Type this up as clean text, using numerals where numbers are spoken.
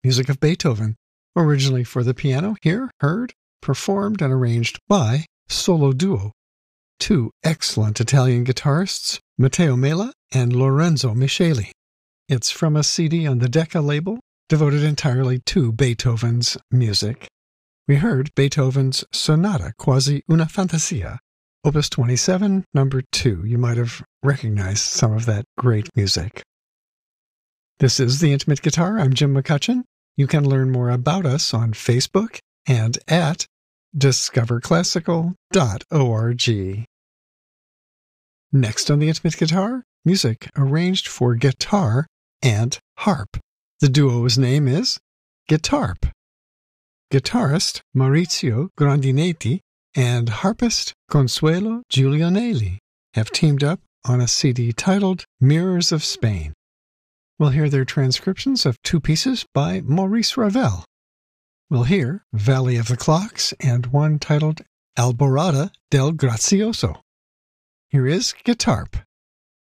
music of Beethoven, originally for the piano, here heard, performed, and arranged by Solo Duo, two excellent Italian guitarists, Matteo Mela and Lorenzo Micheli. It's from a CD on the Decca label, devoted entirely to Beethoven's music. We heard Beethoven's Sonata Quasi una Fantasia, Opus 27, number 2. You might have recognized some of that great music. This is The Intimate Guitar. I'm Jim McCutcheon. You can learn more about us on Facebook and at discoverclassical.org. Next on The Intimate Guitar, music arranged for guitar and harp. The duo's name is Guitarp. Guitarist Maurizio Grandinetti and harpist Consuelo Giulionelli have teamed up on a CD titled Mirrors of Spain. We'll hear their transcriptions of two pieces by Maurice Ravel. We'll hear Valley of the Clocks and one titled Alborada del Grazioso. Here is Guitarp.